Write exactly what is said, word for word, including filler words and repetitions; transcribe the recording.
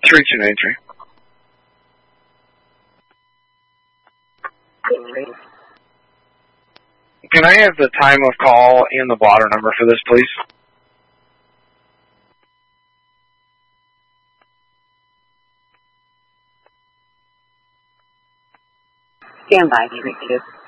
Three two nine three. Can I have the time of call and the blotter number for this, please? Stand by, three two.